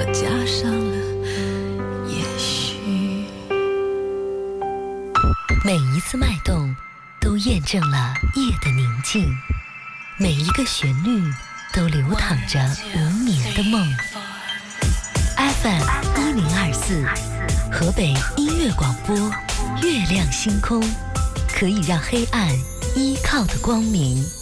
加上了也许。 每一次脉动都验证了夜的宁静，每一个旋律都流淌着无眠的梦。FM 1024，河北音乐广播，月亮星空，可以让黑暗依靠的光明。